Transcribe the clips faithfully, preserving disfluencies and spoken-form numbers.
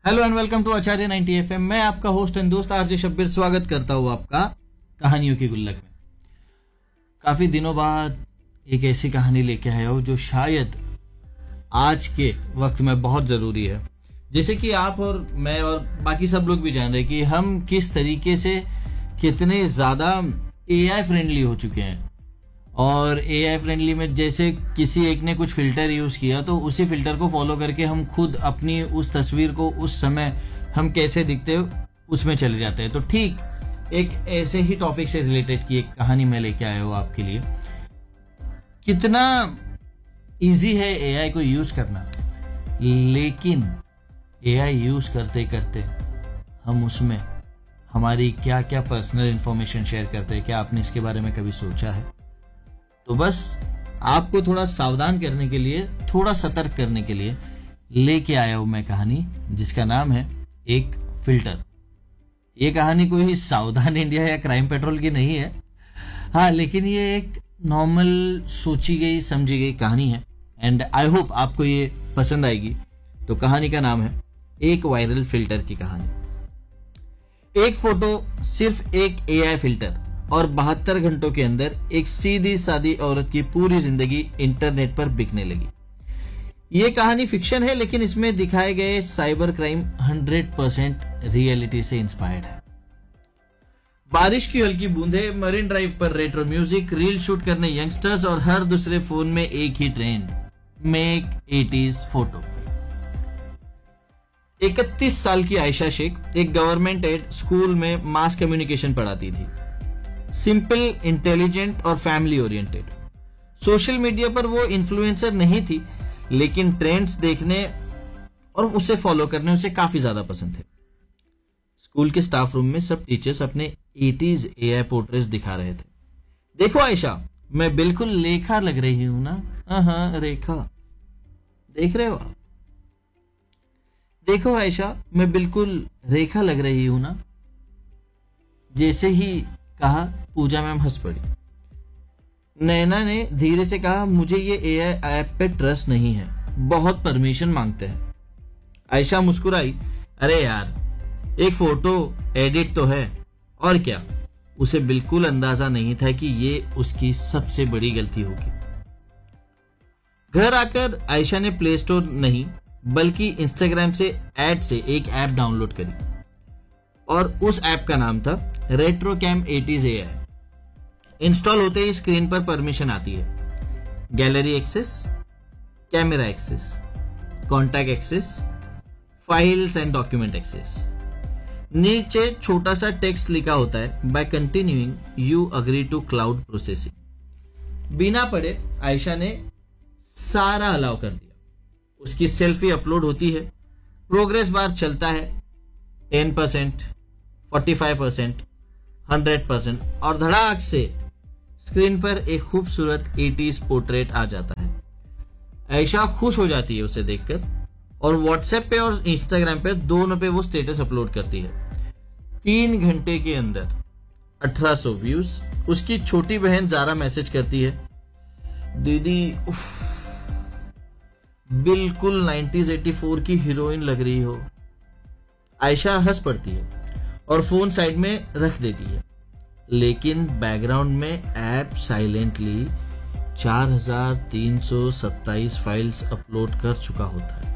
Hello and welcome to Acharya ninety F M. मैं आपका host and दोस्त RJ Shabbir स्वागत करता हूँ आपका कहानियों की गुल्लक में। काफी दिनों बाद एक ऐसी कहानी लेके आया हूँ जो शायद आज के वक्त में बहुत जरूरी है। जैसे कि आप और मैं और बाकी सब लोग भी जान रहे हैं कि हम किस तरीके से कितने ज्यादा एआई फ्रेंडली हो चुके हैं। और एआई फ्रेंडली में जैसे किसी एक ने कुछ फिल्टर यूज किया तो उसी फिल्टर को फॉलो करके हम खुद अपनी उस तस्वीर को उस समय हम कैसे दिखते हैं उसमें चले जाते हैं। तो ठीक एक ऐसे ही टॉपिक से रिलेटेड की एक कहानी मैं लेके आया हूं आपके लिए। कितना इजी है एआई को यूज करना, लेकिन एआई यूज करते करते हम उसमें हमारी क्या क्या पर्सनल इंफॉर्मेशन शेयर करते हैं। क्या आपने इसके बारे में कभी सोचा है? तो बस आपको थोड़ा सावधान करने के लिए, थोड़ा सतर्क करने के लिए लेके आया हूं मैं कहानी जिसका नाम है एक फिल्टर। ये कहानी कोई सावधान इंडिया या क्राइम पेट्रोल की नहीं है, हाँ, लेकिन ये एक नॉर्मल सोची गई समझी गई कहानी है एंड आई होप आपको ये पसंद आएगी। तो कहानी का नाम है एक वायरल फिल्टर की कहानी। एक फोटो, सिर्फ एक एआई फिल्टर और बहत्तर घंटों के अंदर एक सीधी सादी औरत की पूरी जिंदगी इंटरनेट पर बिकने लगी। ये कहानी फिक्शन है, लेकिन इसमें दिखाए गए cyber crime hundred percent reality से इंस्पायर्ड है। बारिश की हल्की बूंदें, मरीन ड्राइव पर रेट्रो म्यूजिक, रील शूट करने यंगस्टर्स और हर दूसरे फोन में एक ही ट्रेंड, मेक एटीज फोटो। इकतीस साल की आयशा शेख एक गवर्नमेंट एड स्कूल में मास कम्युनिकेशन पढ़ाती थी। सिंपल, इंटेलिजेंट और फैमिली ओरिएंटेड। सोशल मीडिया पर वो इन्फ्लुएंसर नहीं थी, लेकिन ट्रेंड्स देखने और उसे फॉलो करने उसे काफी ज्यादा पसंद थे। स्कूल के स्टाफ रूम में सब टीचर्स अपने एटीज एआई पोर्ट्रेट्स दिखा रहे थे। देखो आयशा, मैं बिल्कुल लेखा लग रही हूं ना? हाँ, रेखा देख रहे हो आप? देखो आयशा, मैं बिल्कुल रेखा लग रही हूं ना? जैसे ही कहा, पूजा मैम हंस पड़ी। नैना ने धीरे से कहा, मुझे ये एआई ऐप पे ट्रस्ट नहीं है, बहुत परमिशन मांगते हैं। आयशा मुस्कुराई, अरे यार, एक फोटो एडिट तो है, और क्या। उसे बिल्कुल अंदाजा नहीं था कि ये उसकी सबसे बड़ी गलती होगी। घर आकर आयशा ने प्ले स्टोर नहीं बल्कि इंस्टाग्राम से ऐड से एक ऐप डाउनलोड करी और उस ऐप का नाम था retro cam eighties AI. Install होते ही स्क्रीन पर परमिशन आती है, gallery access, camera access, contact access, files and document access. नीचे छोटा सा टेक्स्ट लिखा होता है, bye continuing you agree to cloud processing. बिना पढ़े आयशा ने सारा अलाउ कर दिया। उसकी सेल्फी अपलोड होती है, प्रोग्रेस बार चलता है, ten percent, forty five percent, hundred percent, और धड़ाक से स्क्रीन पर एक खूबसूरत एटीज पोर्ट्रेट आ जाता है। आयशा खुश हो जाती है उसे देखकर और व्हाट्सएप पे और इंस्टाग्राम पे दोनों पे वो स्टेटस अपलोड करती है। तीन घंटे के अंदर अठारह सौ व्यूज। उसकी छोटी बहन जारा मैसेज करती है, दीदी उफ, बिल्कुल नाइंटीज़ एटी फोर की हीरोइन लग रही हो। आयशा हंस पड़ती है और फोन साइड में रख देती है, लेकिन बैकग्राउंड में ऐप साइलेंटली चार हजार तीन सौ सत्ताईस फाइल्स अपलोड कर चुका होता है।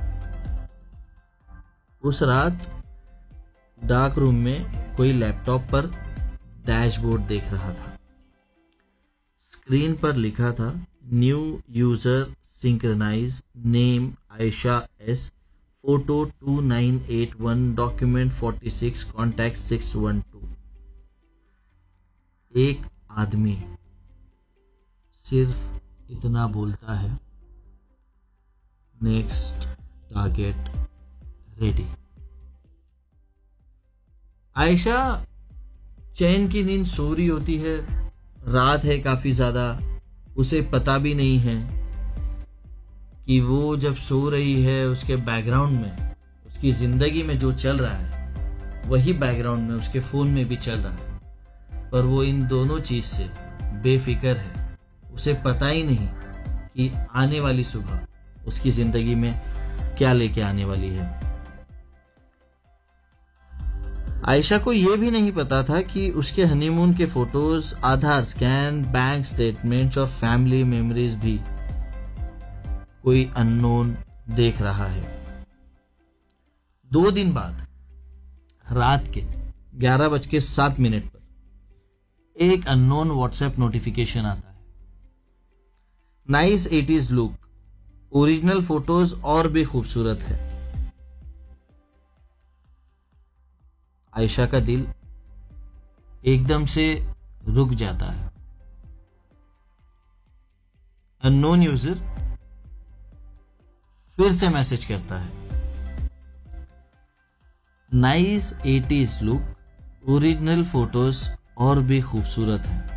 उस रात डार्क रूम में कोई लैपटॉप पर डैशबोर्ड देख रहा था। स्क्रीन पर लिखा था, new user synchronise, name Ayesha S, photo to nine eight one, document forty six, contact six one two. एक आदमी सिर्फ इतना बोलता है, नेक्स्ट टारगेट रेडी। आयशा चैन की नींद सो रही होती है। रात है काफी ज्यादा, उसे पता भी नहीं है कि वो जब सो रही है उसके बैकग्राउंड में उसकी जिंदगी में जो चल रहा है वही बैकग्राउंड में उसके फोन में भी चल रहा है, पर वो इन दोनों चीज से बेफिक्र है। उसे पता ही नहीं कि आने वाली सुबह उसकी जिंदगी में क्या लेके आने वाली है। आयशा को यह भी नहीं पता था कि उसके हनीमून के फोटोज, आधार स्कैन, बैंक स्टेटमेंट्स और फैमिली मेमोरीज भी कोई अननोन देख रहा है। दो दिन बाद रात के ग्यारह बज के सात मिनट पर एक अननोन व्हाट्सएप नोटिफिकेशन आता है। Nice eighties look, original photos और भी खूबसूरत है। आयशा का दिल एकदम से रुक जाता है। अननोन यूजर फिर से मैसेज करता है, nice eighties look, original photos और भी खूबसूरत हैं।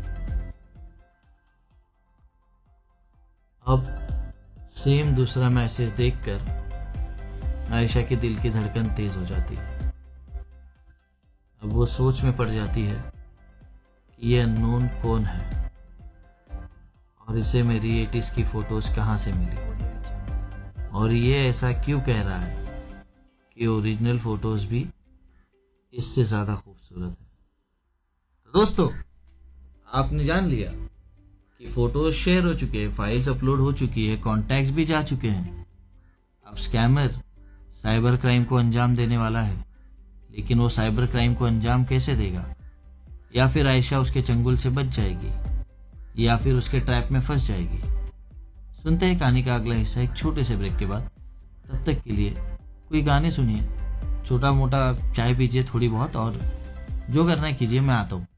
अब सेम दूसरा मैसेज देखकर आयशा के दिल की धड़कन तेज हो जाती है। अब वो सोच में पड़ जाती है कि ये अननोन कौन है और इसे मेरी एटीज की फोटोज कहां से मिली, और ये ऐसा क्यों कह रहा है कि ओरिजिनल फोटोज भी इससे ज्यादा खूबसूरत है। तो दोस्तों, आपने जान लिया कि फोटोज शेयर हो चुके हैं, फाइल्स अपलोड हो चुकी है, कॉन्टैक्ट्स भी जा चुके हैं। अब स्कैमर साइबर क्राइम को अंजाम देने वाला है, लेकिन वो साइबर क्राइम को अंजाम कैसे देगा? या फिर आयशा उसके चंगुल से बच जाएगी, या फिर उसके ट्रैप में फंस जाएगी? सुनते हैं कहानी का अगला हिस्सा एक छोटे से ब्रेक के बाद। तब तक के लिए कोई गाने सुनिए, छोटा मोटा चाय पीजिए थोड़ी बहुत, और जो करना है कीजिए। मैं आता हूँ।